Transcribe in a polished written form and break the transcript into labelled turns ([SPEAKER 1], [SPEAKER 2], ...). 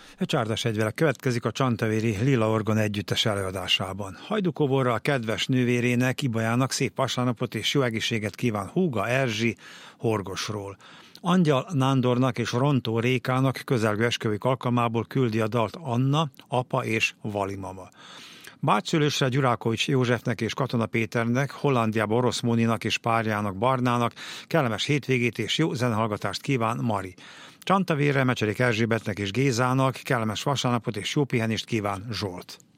[SPEAKER 1] Csárdas Egyvelek következik a Csantavéri Lila Orgon együttes előadásában. Hajdúkoborra a kedves nővérének, Ibajának szép vasárnapot és jó egészséget kíván Húga Erzsi Horgosról. Angyal Nándornak és Rontó Rékának közelgő esküvők alkalmából küldi a dalt Anna, apa és Valimama. Bácsszülősre Gyurákovics Józsefnek és Katona Péternek, Hollandiába Orosz Móninak és párjának Barnának kellemes hétvégét és jó zenehallgatást kíván Mari. Csantavérre Mecserék Erzsébetnek és Gézának kellemes vasárnapot és jó pihenést kíván Zsolt.